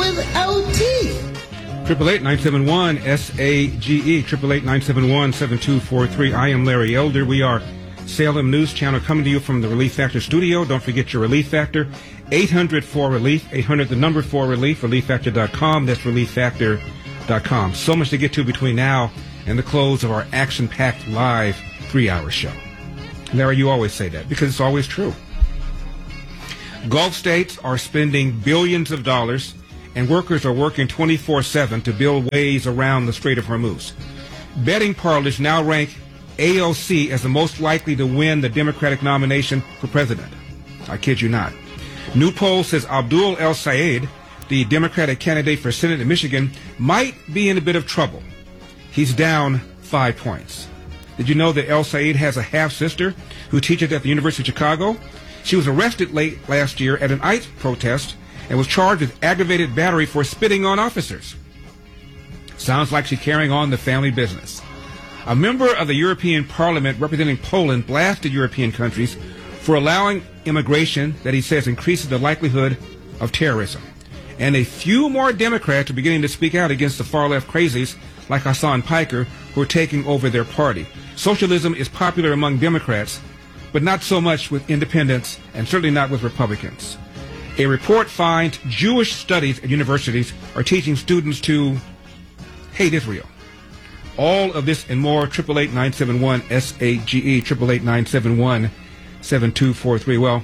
LT. 888-971-SAGE, 888-971-7243. I am Larry Elder. We are Salem News Channel coming to you from the Relief Factor studio. Don't forget your Relief Factor, 800-4RELIEF, 800 the number 4RELIEF, relieffactor.com. That's relieffactor.com. So much to get to between now and the close of our action-packed live 3-hour show. Larry, you always say that because it's always true. Gulf states are spending billions of dollars and workers are working 24/7 to build ways around the Strait of Hormuz. Betting parlors now rank AOC as the most likely to win the Democratic nomination for president. I kid you not. New poll says Abdul El Sayed, the Democratic candidate for Senate in Michigan, might be in a bit of trouble. He's down 5 points. Did you know that El Sayed has a half-sister who teaches at the University of Chicago? She was arrested late last year at an ICE protest and was charged with aggravated battery for spitting on officers. Sounds like she's carrying on the family business. A member of the European Parliament representing Poland blasted European countries for allowing immigration that he says increases the likelihood of terrorism. And a few more Democrats are beginning to speak out against the far-left crazies like Hassan Piker who are taking over their party. Socialism is popular among Democrats, but not so much with independents and certainly not with Republicans. A report finds Jewish studies at universities are teaching students to hate Israel. All of this and more, 888-971-SAGE, 888-971-7243. Well,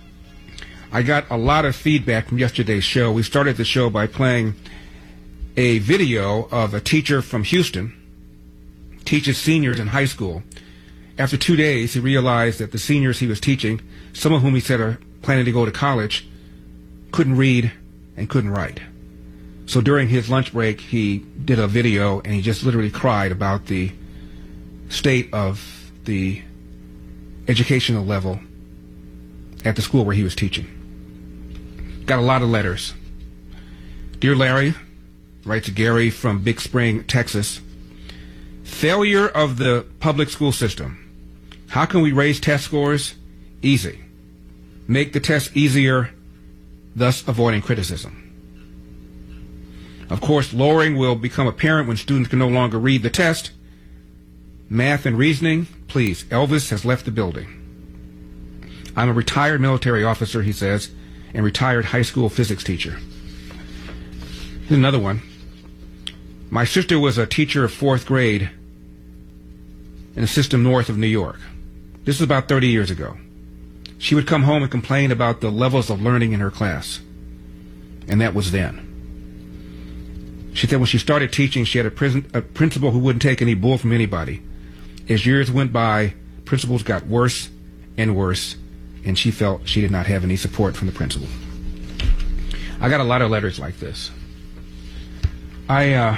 I got a lot of feedback from yesterday's show. We started the show by playing a video of a teacher from Houston, teaches seniors in high school. After 2 days, he realized that the seniors he was teaching, some of whom he said are planning to go to college, couldn't read and couldn't write. So during his lunch break, he did a video and he just literally cried about the state of the educational level at the school where he was teaching. Got a lot of letters. Dear Larry, writes Gary from Big Spring, Texas. Failure of the public school system. How can we raise test scores? Easy. Make the test easier, thus avoiding criticism. Of course, lowering will become apparent when students can no longer read the test. Math and reasoning, please. Elvis has left the building. I'm a retired military officer, he says, and retired high school physics teacher. Here's another one. My sister was a teacher of 4th grade in a system north of New York. This was about 30 years ago. She would come home and complain about the levels of learning in her class. And that was then. She said when she started teaching, she had a principal who wouldn't take any bull from anybody. As years went by, principals got worse and worse, and she felt she did not have any support from the principal. I got a lot of letters like this. I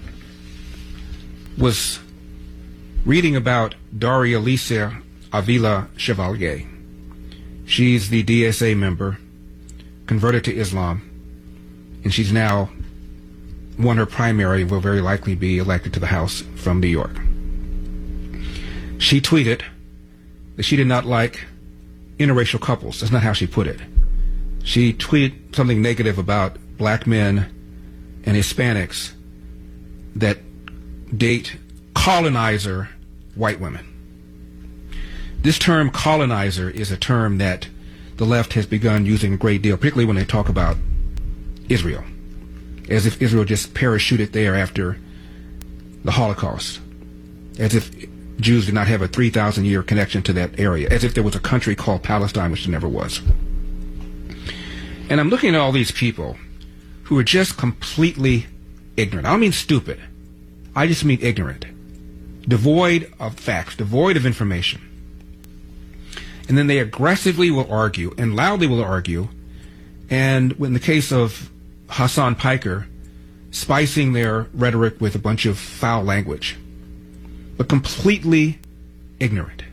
was reading about Daria Alicia Avila Chevalier. She's the DSA member, converted to Islam, and she's now won her primary and will very likely be elected to the House from New York. She tweeted that she did not like interracial couples. That's not how she put it. She tweeted something negative about black men and Hispanics that date colonizer white women. This term colonizer is a term that the left has begun using a great deal, particularly when they talk about Israel, as if Israel just parachuted there after the Holocaust, as if Jews did not have a 3,000-year connection to that area, as if there was a country called Palestine, which there never was. And I'm looking at all these people who are just completely ignorant. I don't mean stupid. I just mean ignorant, devoid of facts, devoid of information. And then they aggressively will argue and loudly will argue, and in the case of Hassan Piker, spicing their rhetoric with a bunch of foul language, but completely ignorant.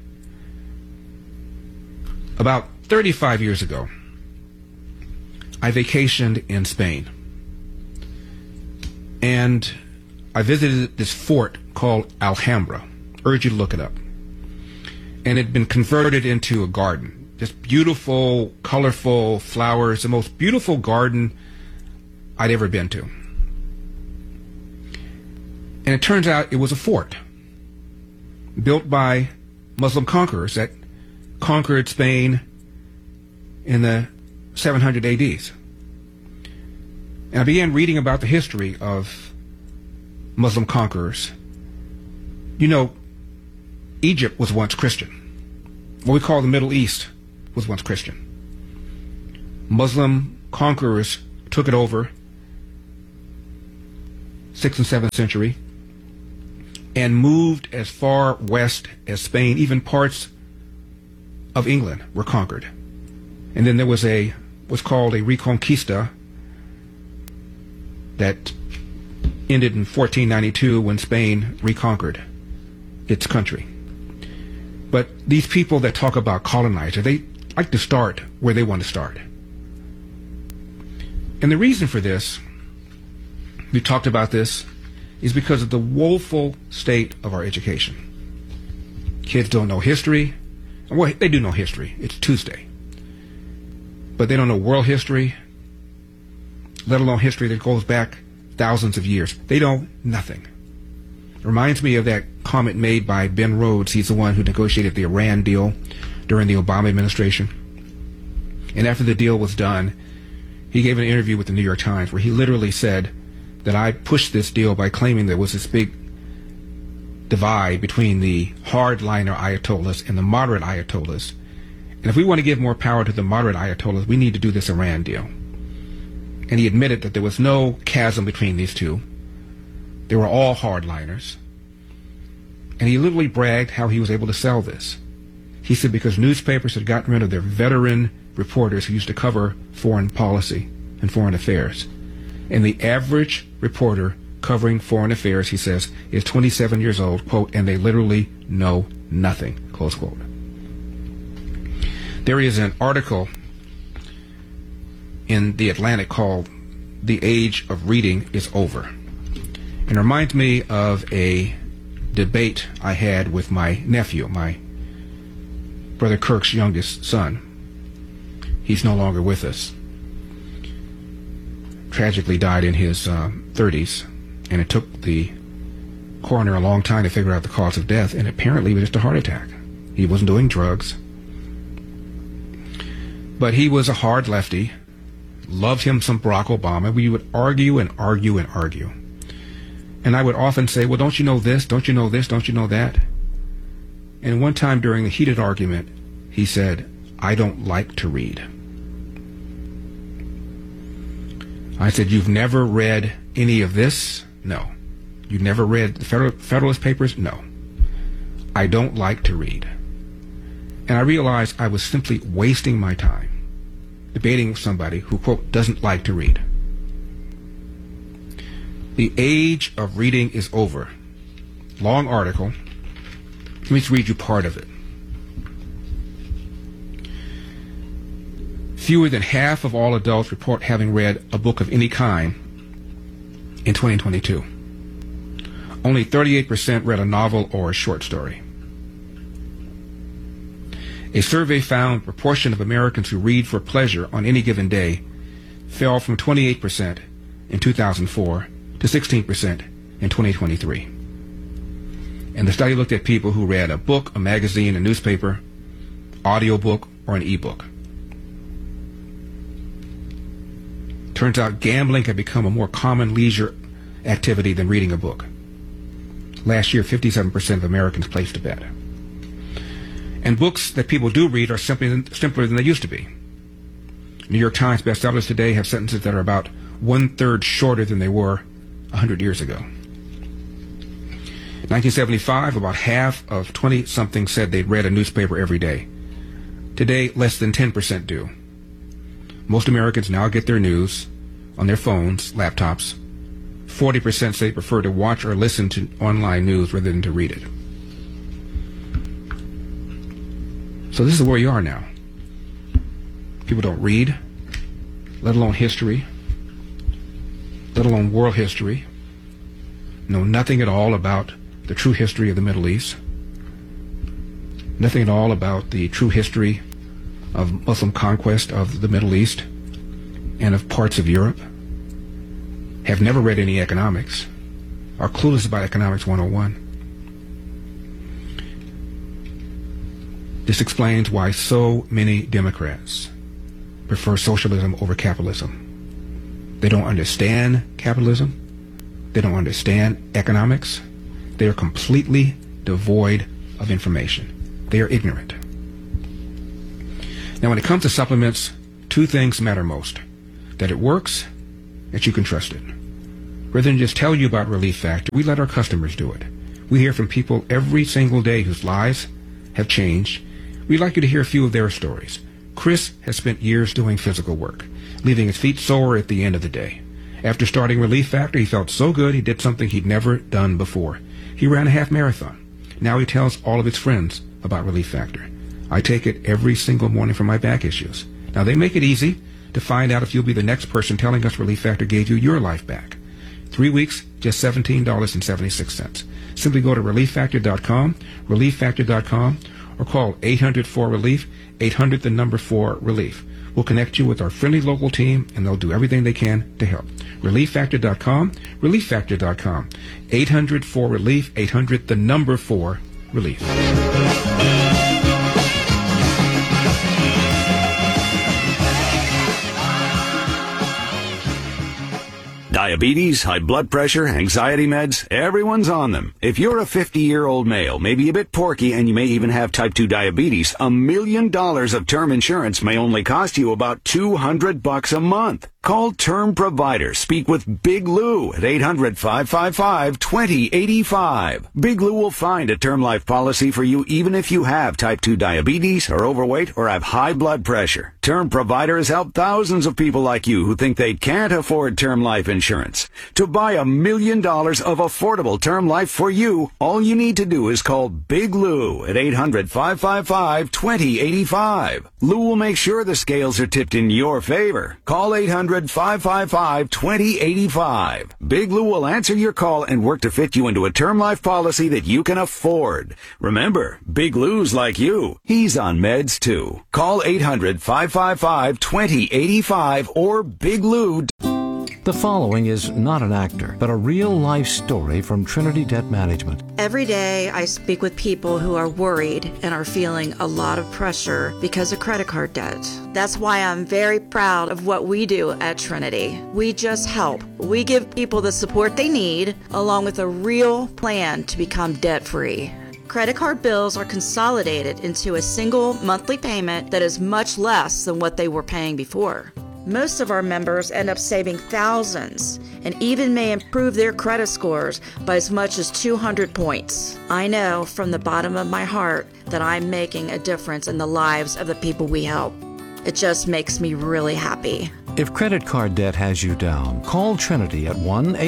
About 35 years ago, I vacationed in Spain, and I visited this fort called Alhambra. Urge you to look it up. And it had been converted into a garden. Just beautiful, colorful flowers, the most beautiful garden I'd ever been to. And it turns out it was a fort built by Muslim conquerors that conquered Spain in the 700 ADs. And I began reading about the history of Muslim conquerors. You know, Egypt was once Christian. What we call the Middle East was once Christian. Muslim conquerors took it over 6th and 7th century and moved as far west as Spain. Even parts of England were conquered. And then there was what's called a Reconquista that ended in 1492 when Spain reconquered its country. But these people that talk about colonizer, they like to start where they want to start. And the reason for this, we talked about this, is because of the woeful state of our education. Kids don't know history. Well, they do know history. It's Tuesday. But they don't know world history, let alone history that goes back thousands of years. They know nothing. It reminds me of that comment made by Ben Rhodes. He's the one who negotiated the Iran deal during the Obama administration. And after the deal was done, he gave an interview with the New York Times where he literally said that I pushed this deal by claiming there was this big divide between the hardliner Ayatollahs and the moderate Ayatollahs. And if we want to give more power to the moderate Ayatollahs, we need to do this Iran deal. And he admitted that there was no chasm between these two. They were all hardliners. And he literally bragged how he was able to sell this. He said because newspapers had gotten rid of their veteran reporters who used to cover foreign policy and foreign affairs. And the average reporter covering foreign affairs, he says, is 27 years old, quote, and they literally know nothing, close quote. There is an article in The Atlantic called The Age of Reading is Over. And it reminds me of a debate I had with my nephew, my brother Kirk's youngest son. He's no longer with us. Tragically died in his 30s, and it took the coroner a long time to figure out the cause of death, and apparently it was just a heart attack. He wasn't doing drugs. But he was a hard lefty, loved him some Barack Obama. We would argue and argue and argue. And I would often say, well, don't you know this? Don't you know this? Don't you know that? And one time during the heated argument, he said, I don't like to read. I said, you've never read any of this? No. You've never read the Federalist Papers? No. I don't like to read. And I realized I was simply wasting my time debating with somebody who, quote, doesn't like to read. The age of reading is over. Long article. Let me just read you part of it. Fewer than half of all adults report having read a book of any kind in 2022. Only 38% read a novel or a short story. A survey found the proportion of Americans who read for pleasure on any given day fell from 28% in 2004 to 16% in 2023. And the study looked at people who read a book, a magazine, a newspaper, audiobook, or an ebook. Turns out gambling had become a more common leisure activity than reading a book. Last year, 57% of Americans placed a bet. And books that people do read are simpler than they used to be. New York Times bestsellers today have sentences that are about 1/3 shorter than they were 100 years ago. In 1975, about half of 20-somethings said they'd read a newspaper every day. Today, less than 10% do. Most Americans now get their news on their phones, laptops. 40% say they prefer to watch or listen to online news rather than to read it. So this is where you are now. People don't read, let alone history, let alone world history, know nothing at all about the true history of the Middle East, nothing at all about the true history of Muslim conquest of the Middle East and of parts of Europe. have never read any economics, are clueless about Economics 101. This explains why so many Democrats prefer socialism over capitalism. They don't understand capitalism. They don't understand economics. They are completely devoid of information. They are ignorant. Now, when it comes to supplements, two things matter most: that it works, that you can trust it. Rather than just tell you about Relief Factor, we let our customers do it. We hear from people every single day whose lives have changed. We'd like you to hear a few of their stories. Chris has spent years doing physical work, leaving his feet sore at the end of the day. After starting Relief Factor, he felt so good he did something he'd never done before. He ran a half marathon. Now he tells all of his friends about Relief Factor. I take it every single morning for my back issues. Now, they make it easy to find out if you'll be the next person telling us Relief Factor gave you your life back. 3 weeks, just $17.76. Simply go to ReliefFactor.com, ReliefFactor.com, or call 800-4-RELIEF, 800 the number 4-RELIEF. We'll connect you with our friendly local team, and they'll do everything they can to help. ReliefFactor.com, ReliefFactor.com, 800-4-RELIEF, 800 the number 4-RELIEF. Diabetes, high blood pressure, anxiety meds, everyone's on them. If you're a 50-year-old male, maybe a bit porky, and you may even have type 2 diabetes, $1 million of term insurance may only cost you about $200 a month. Call Term Provider. Speak with Big Lou at 800-555-2085. Big Lou will find a term life policy for you even if you have type 2 diabetes, are overweight, or have high blood pressure. Term Provider has helped thousands of people like you who think they can't afford term life insurance. To buy $1 million of affordable term life for you, all you need to do is call Big Lou at 800-555-2085. Lou will make sure the scales are tipped in your favor. Call 800-555-2085. Big Lou will answer your call and work to fit you into a term life policy that you can afford. Remember, Big Lou's like you. He's on meds too. Call 800-555-2085 or Big Lou. The following is not an actor, but a real-life story from Trinity Debt Management. Every day I speak with people who are worried and are feeling a lot of pressure because of credit card debt. That's why I'm very proud of what we do at Trinity. We just help. We give people the support they need, along with a real plan to become debt-free. Credit card bills are consolidated into a single monthly payment that is much less than what they were paying before. Most of our members end up saving thousands and even may improve their credit scores by as much as 200 points. I know from the bottom of my heart that I'm making a difference in the lives of the people we help. It just makes me really happy. If credit card debt has you down, call Trinity at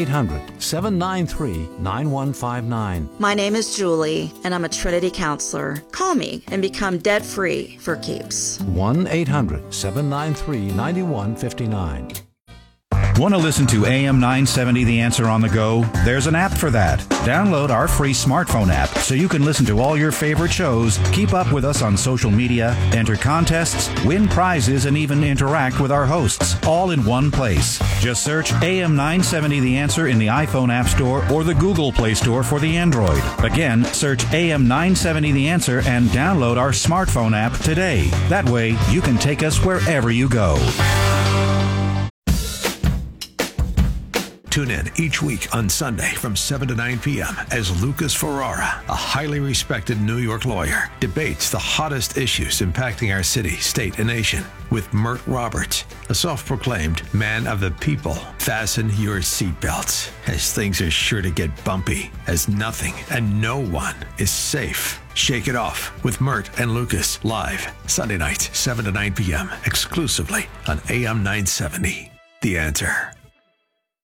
1-800-793-9159. My name is Julie, and I'm a Trinity counselor. Call me and become debt-free for keeps. 1-800-793-9159. Want to listen to AM 970 The Answer on the go? There's an app for that. Download our free smartphone app so you can listen to all your favorite shows, keep up with us on social media, enter contests, win prizes, and even interact with our hosts, all in one place. Just search AM 970 The Answer in the iPhone App Store or the Google Play Store for the Android. Again, search AM 970 The Answer and download our smartphone app today. That way, you can take us wherever you go. Tune in each week on Sunday from 7 to 9 p.m. as Lucas Ferrara, a highly respected New York lawyer, debates the hottest issues impacting our city, state, and nation with Mert Roberts, a self-proclaimed man of the people. Fasten your seatbelts, as things are sure to get bumpy, as nothing and no one is safe. Shake It Off with Mert and Lucas, live Sunday nights, 7 to 9 p.m., exclusively on AM 970. The Answer.